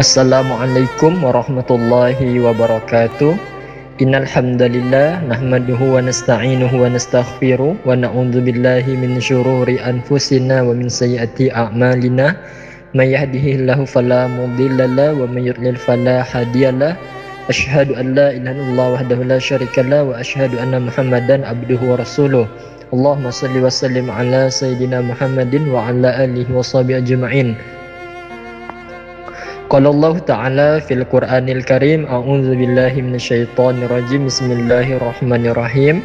Assalamualaikum warahmatullahi wabarakatuh. Innal hamdalillah nahmaduhu wa nasta'inuhu wa nastaghfiruh wa na'udzu billahi min syururi anfusina wa min sayyiati a'malina. May yahdihillahu fala mudhillalah wa may yudlil fala hadiyalah. Asyhadu an la ilaha illallah wahdahu la syarikalah wa asyhadu anna Muhammadan abduhu wa rasuluh. Allahumma shalli wa sallim ala sayyidina Muhammadin wa ala alihi wa sahbihi ajma'in. Qala Allah Ta'ala fil Qur'anil Karim, a'udzu billahi minasyaitonir rajim. Bismillahirrahmanirrahim.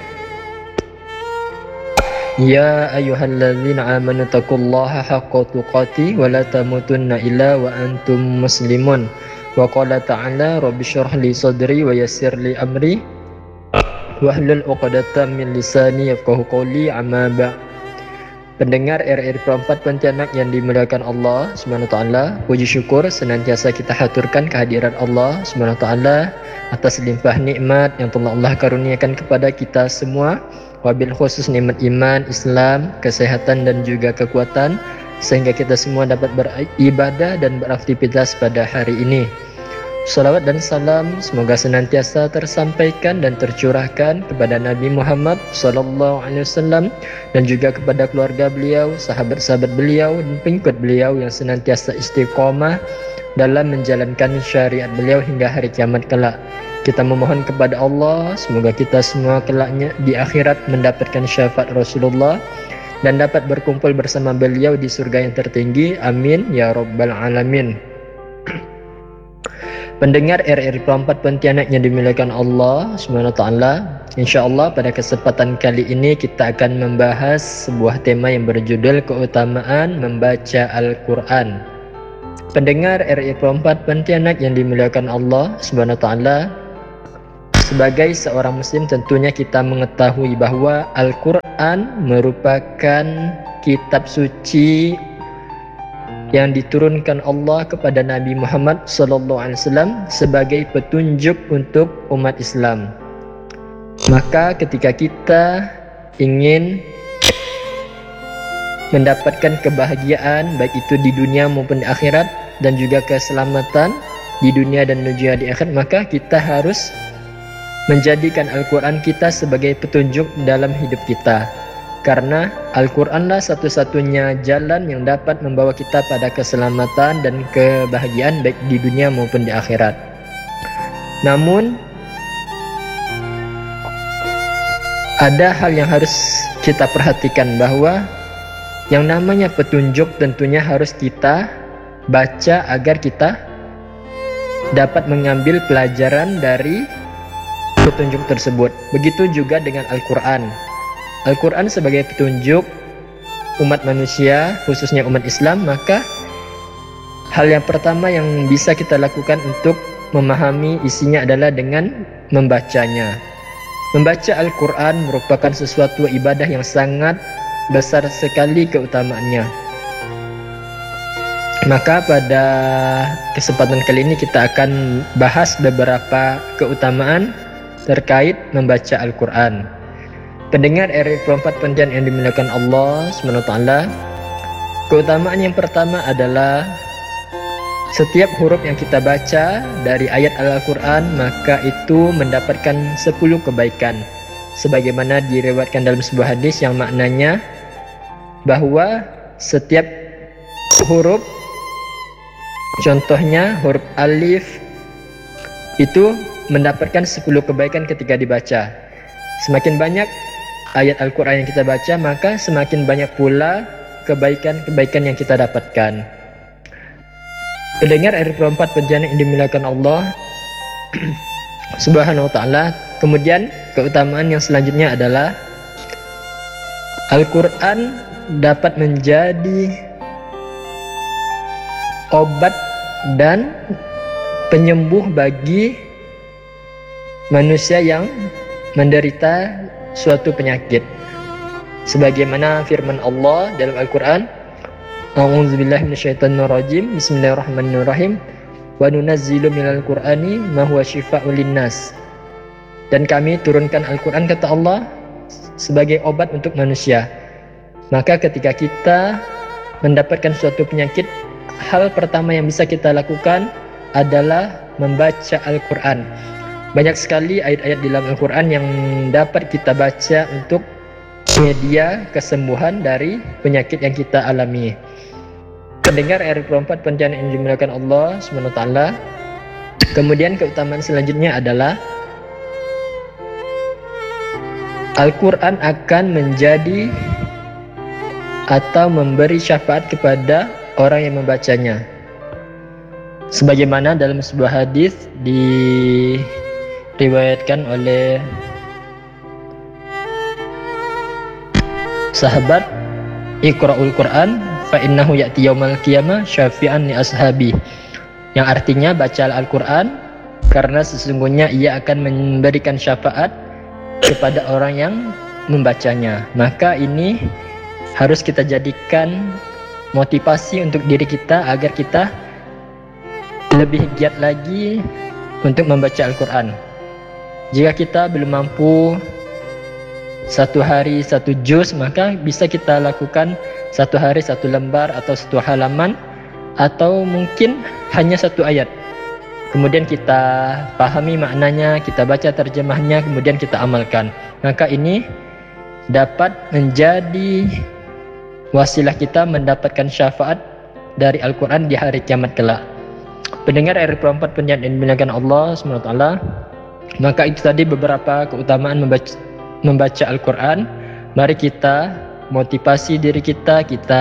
Ya ayyuhalladzina amanu taqullaha haqqa tuqatih wa la tamutunna illa wa antum muslimun. Wa qala ta'ala rabbi shrah li sadri wa yassir li amri wahlul 'uqdatam min lisani yafqahu qawli. Amma ba'd. Pendengar RRI Perempat Pontianak yang dimuliakan Allah Subhanahu wa taala, puji syukur senantiasa kita haturkan kehadiran Allah Subhanahu wa taala atas limpah nikmat yang telah Allah karuniakan kepada kita semua, wabil khusus nikmat iman, Islam, kesehatan dan juga kekuatan, sehingga kita semua dapat beribadah dan beraktivitas pada hari ini. Salawat dan salam semoga senantiasa tersampaikan dan tercurahkan kepada Nabi Muhammad SAW dan juga kepada keluarga beliau, sahabat-sahabat beliau dan pengikut beliau yang senantiasa istiqomah dalam menjalankan syariat beliau hingga hari kiamat kelak. Kita memohon kepada Allah semoga kita semua kelaknya di akhirat mendapatkan syafaat Rasulullah dan dapat berkumpul bersama beliau di surga yang tertinggi. Amin ya rabbal alamin. Pendengar RRI Perempat Pontianak yang dimuliakan Allah Subhanahu wa taala, insyaallah pada kesempatan kali ini kita akan membahas sebuah tema yang berjudul keutamaan membaca Al-Qur'an. Pendengar RRI Perempat Pontianak yang dimuliakan Allah Subhanahu wa taala, sebagai seorang muslim tentunya kita mengetahui bahwa Al-Qur'an merupakan kitab suci yang diturunkan Allah kepada Nabi Muhammad SAW sebagai petunjuk untuk umat Islam. Maka ketika kita ingin mendapatkan kebahagiaan baik itu di dunia maupun di akhirat dan juga keselamatan di dunia dan juga di akhirat, maka kita harus menjadikan Al-Quran kita sebagai petunjuk dalam hidup kita. Karena Al-Quranlah satu-satunya jalan yang dapat membawa kita pada keselamatan dan kebahagiaan baik di dunia maupun di akhirat. Namun ada hal yang harus kita perhatikan, bahwa yang namanya petunjuk tentunya harus kita baca agar kita dapat mengambil pelajaran dari petunjuk tersebut. Begitu juga dengan Al-Quran. Al-Quran sebagai petunjuk umat manusia, khususnya umat Islam, maka hal yang pertama yang bisa kita lakukan untuk memahami isinya adalah dengan membacanya. Membaca Al-Quran merupakan sesuatu ibadah yang sangat besar sekali keutamaannya. Maka pada kesempatan kali ini kita akan bahas beberapa keutamaan terkait membaca Al-Quran. Pendengar RRI Perempat Pontianak yang dimuliakan Allah SWT, keutamaan yang pertama adalah setiap huruf yang kita baca dari ayat Al-Quran maka itu mendapatkan 10 kebaikan, sebagaimana diriwayatkan dalam sebuah hadis yang maknanya bahwa setiap huruf, contohnya huruf alif, itu mendapatkan 10 kebaikan ketika dibaca. Semakin banyak ayat Al-Quran yang kita baca, maka semakin banyak pula kebaikan-kebaikan yang kita dapatkan. Pendengar RRI Perempat Pontianak yang dimuliakan Allah Subhanahu wa taala, kemudian keutamaan yang selanjutnya adalah Al-Quran dapat menjadi obat dan penyembuh bagi manusia yang menderita suatu penyakit, sebagaimana firman Allah dalam Al-Quran, a'udzubillahi minasyaitonirrajim, bismillahirrahmanirrahim, wa nunazzilu minal qur'ani ma huwa syifaa'un linnas. Dan kami turunkan Al-Quran, kata Allah, sebagai obat untuk manusia. Maka ketika kita mendapatkan suatu penyakit, hal pertama yang bisa kita lakukan adalah membaca Al-Quran. Banyak sekali ayat-ayat di dalam Al-Quran yang dapat kita baca untuk media kesembuhan dari penyakit yang kita alami. Pendengar R24 penjana yang dimuliakan Allah SWT. Kemudian keutamaan selanjutnya adalah Al-Quran akan menjadi atau memberi syafaat kepada orang yang membacanya. Sebagaimana dalam sebuah hadis diriwayatkan oleh sahabat, Iqra'ul Quran fa innahu ya'ti yaumal qiyamah syafi'an li ashabi, yang artinya baca Al-Quran karena sesungguhnya ia akan memberikan syafaat kepada orang yang membacanya. Maka ini harus kita jadikan motivasi untuk diri kita agar kita lebih giat lagi untuk membaca Al-Quran. Jika kita belum mampu satu hari satu juz, maka bisa kita lakukan satu hari satu lembar atau satu halaman, atau mungkin hanya satu ayat. Kemudian kita pahami maknanya, kita baca terjemahnya, kemudian kita amalkan. Maka ini dapat menjadi wasilah kita mendapatkan syafaat dari Al-Quran di hari kiamat kelak. Pendengar R24 penjana yang dimuliakan Allah SWT, maka itu tadi beberapa keutamaan membaca Al-Quran. Mari kita motivasi diri kita,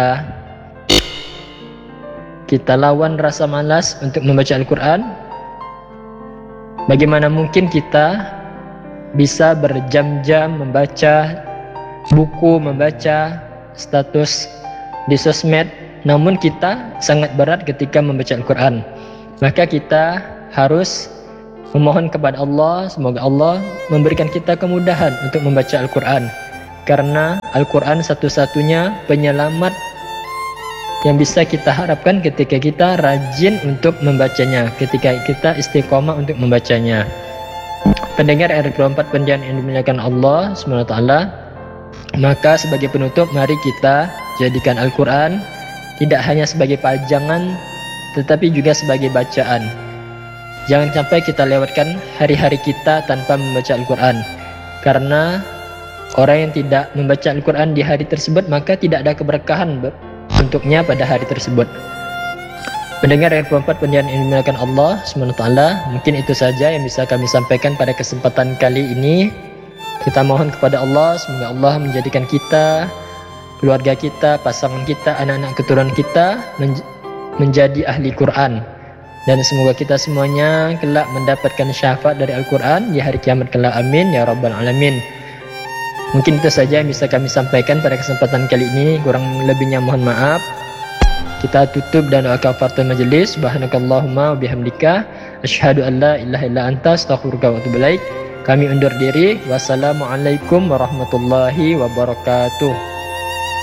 kita lawan rasa malas untuk membaca Al-Quran. Bagaimana mungkin kita bisa berjam-jam membaca buku, membaca status di sosmed, namun kita sangat berat ketika membaca Al-Quran. Maka kita harus memohon kepada Allah, semoga Allah memberikan kita kemudahan untuk membaca Al-Quran, karena Al-Quran satu-satunya penyelamat yang bisa kita harapkan ketika kita rajin untuk membacanya, ketika kita istiqomah untuk membacanya. Pendengar R24 penjana yang dimuliakan Allah SWT, maka sebagai penutup, mari kita jadikan Al-Quran tidak hanya sebagai pajangan, tetapi juga sebagai bacaan. Jangan sampai kita lewatkan hari-hari kita tanpa membaca Al-Quran, karena orang yang tidak membaca Al-Quran di hari tersebut, maka tidak ada keberkahan untuknya pada hari tersebut. Pendengar R24 penjana yang dimuliakan Allah SWT, mungkin itu saja yang bisa kami sampaikan pada kesempatan kali ini. Kita mohon kepada Allah, semoga Allah menjadikan kita, keluarga kita, pasangan kita, anak-anak keturunan kita menjadi ahli Quran, dan semoga kita semuanya kelak mendapatkan syafaat dari Al-Quran di hari kiamat kelak. Amin ya rabbal alamin. Mungkin itu saja yang bisa kami sampaikan pada kesempatan kali ini. Kurang lebihnya mohon maaf. Kita tutup dan doa kafaratul majelis. Subhanakallahumma wa bihamdika asyhadu an la ilaha illa anta astaghfiruka wa atubu ilaik. Kami undur diri. Wassalamualaikum warahmatullahi wabarakatuh.